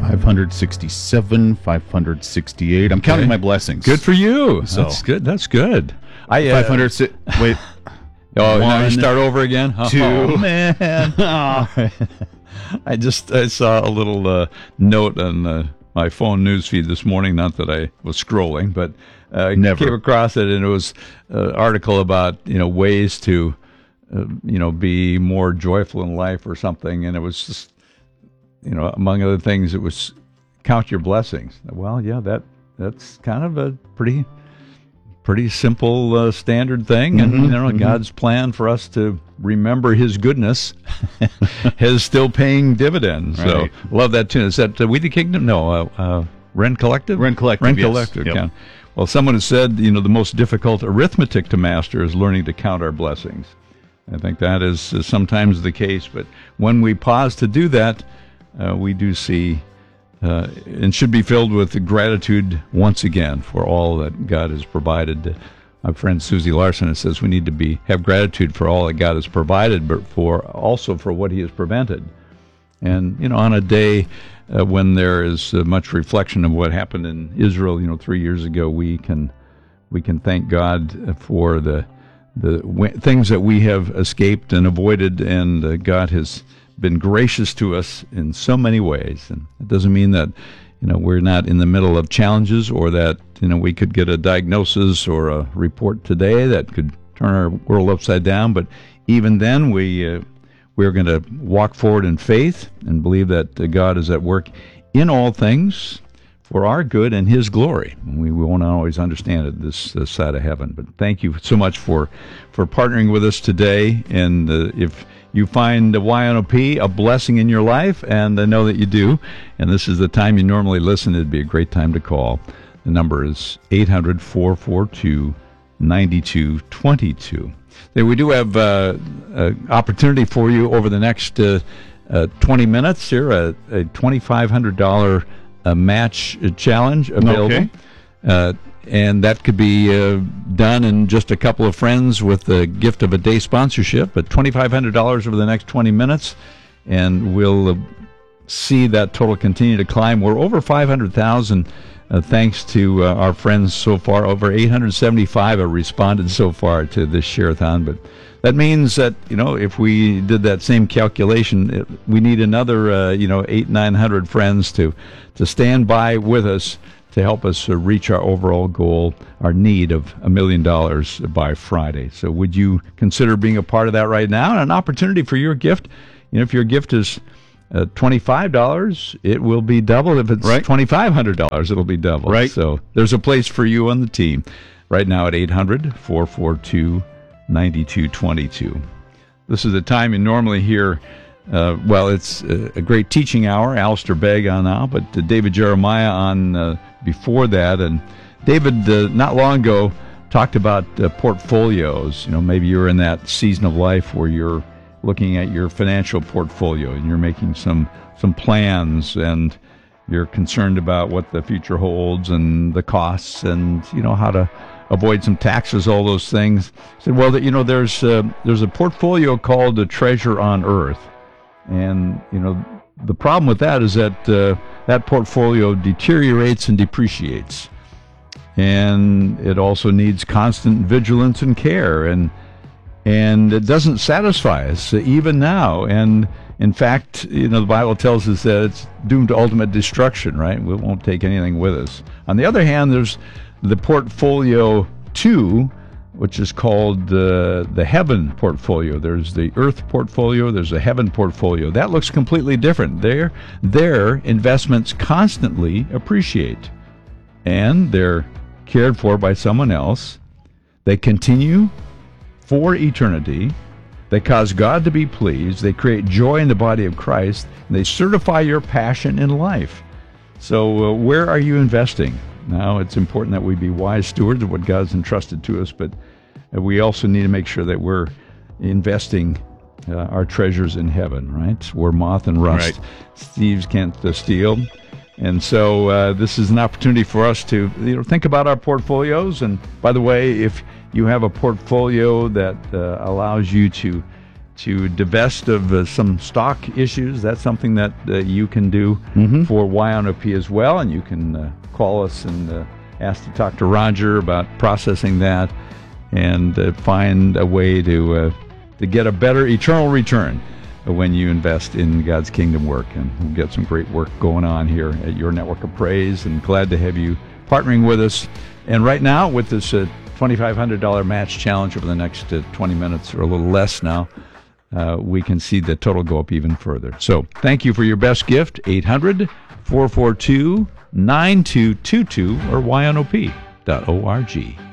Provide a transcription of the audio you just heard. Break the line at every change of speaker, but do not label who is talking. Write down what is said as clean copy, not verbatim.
567, 568. I'm counting my blessings.
Good for you.
So.
That's good. That's good.
500. Wait.
Oh, now you start over again?
Two.
Oh,
man.
I saw a little note on my phone newsfeed this morning. Not that I was scrolling, but I came across it, and it was an article about ways to be more joyful in life or something. And it was just among other things, it was count your blessings. Well, yeah, that's kind of a pretty simple standard thing, and God's plan for us to remember His goodness is still paying dividends.
Right.
So love that tune. Is that We the Kingdom? No, Ren Collective.
Ren Collective.
Ren
yes.
Collective.
Yep.
Well, someone has said the most difficult arithmetic to master is learning to count our blessings. I think that is sometimes the case, but when we pause to do that, we do see. And should be filled with gratitude once again for all that God has provided. My friend Susie Larson says we need to have gratitude for all that God has provided, but also for what He has prevented. And on a day when there is much reflection of what happened in Israel, 3 years ago, we can thank God for the things that we have escaped and avoided, and God has been gracious to us in so many ways. And it doesn't mean that we're not in the middle of challenges, or that we could get a diagnosis or a report today that could turn our world upside down. But even then, we're going to walk forward in faith and believe that God is at work in all things for our good and His glory. We won't always understand it this side of heaven, but thank you so much for partnering with us today. And if you find the YNOP a blessing in your life, and I know that you do, and this is the time you normally listen, it'd be a great time to call. The number is 800-442-9222. We do have an opportunity for you over the next 20 minutes here, a $2,500 match challenge available.
Okay.
And that could be done in just a couple of friends with the gift of a day sponsorship, but $2,500 over the next 20 minutes, and we'll see that total continue to climb. We're over 500,000 thanks to our friends so far. Over 875 have responded so far to this share-a-thon, but that means that, if we did that same calculation, we need another, 800-900 friends to stand by with us to help us reach our overall goal, our need of $1 million by Friday. So would you consider being a part of that right now? And an opportunity for your gift. If your gift is $25, it will be double. If it's $2,500, it'll be double.
Right.
So there's a place for you on the team right now at 800-442-9222. This is the time you normally hear. It's a great teaching hour. Alistair Begg on now, but David Jeremiah on before that. And David, not long ago, talked about portfolios. Maybe you're in that season of life where you're looking at your financial portfolio and you're making some plans, and you're concerned about what the future holds and the costs, and how to avoid some taxes, all those things. I said, well, there's a portfolio called a Treasure on Earth. And, the problem with that is that that portfolio deteriorates and depreciates. And it also needs constant vigilance and care. And it doesn't satisfy us even now. And, in fact, the Bible tells us that it's doomed to ultimate destruction, right? We won't take anything with us. On the other hand, there's the Portfolio 2, which is called the Heaven Portfolio. There's the Earth Portfolio, there's the Heaven Portfolio. That looks completely different. Their investments constantly appreciate, and they're cared for by someone else. They continue for eternity. They cause God to be pleased. They create joy in the body of Christ, and they certify your passion in life. So where are you investing? Now, it's important that we be wise stewards of what God's entrusted to us, but we also need to make sure that we're investing our treasures in heaven, right? Where moth and rust, thieves can't steal. And so this is an opportunity for us to think about our portfolios. And by the way, if you have a portfolio that allows you to to divest of some stock issues. That's something that you can do for YNOP as well, and you can call us and ask to talk to Roger about processing that and find a way to get a better eternal return when you invest in God's kingdom work. And we'll get some great work going on here at Your Network of Praise, and glad to have you partnering with us. And right now, with this $2,500 match challenge over the next 20 minutes or a little less now, we can see the total go up even further. So thank you for your best gift, 800-442-9222 or ynop.org.